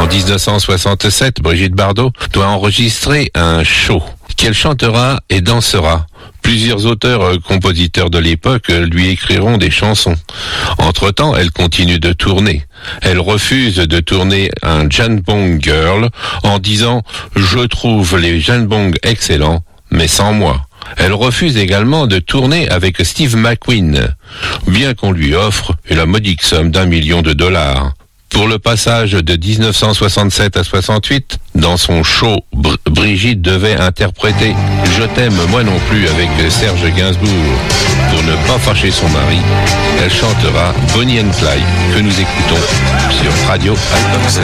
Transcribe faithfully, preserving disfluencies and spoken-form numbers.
En dix-neuf cent soixante-sept, Brigitte Bardot doit enregistrer un show qu'elle chantera et dansera. Plusieurs auteurs-compositeurs de l'époque lui écriront des chansons. Entre-temps, elle continue de tourner. Elle refuse de tourner un Janbong Girl en disant « Je trouve les Janbong excellents, mais sans moi ». Elle refuse également de tourner avec Steve McQueen, bien qu'on lui offre la modique somme d'un million de dollars. Pour le passage de dix-neuf cent soixante-sept à soixante-huit, dans son show, Br- Brigitte devait interpréter « Je t'aime moi non plus » avec Serge Gainsbourg. Pour ne pas fâcher son mari, elle chantera Bonnie and Clyde, que nous écoutons sur Radio Alpha.